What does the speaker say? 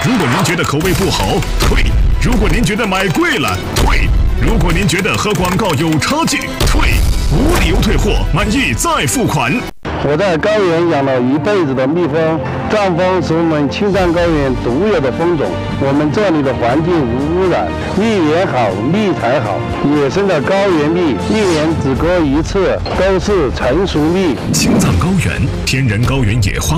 如果您觉得口味不好，退；如果您觉得买贵了，退；如果您觉得和广告有差距，退。无理由退货，满意再付款。 我在高原养了一辈子的蜜蜂，藏蜂是我们青藏高原独有的蜂种。我们这里的环境无污染，蜜源好，蜜才好。野生的高原蜜，一年只割一次，都是成熟蜜。 青藏高原，天然高原野花。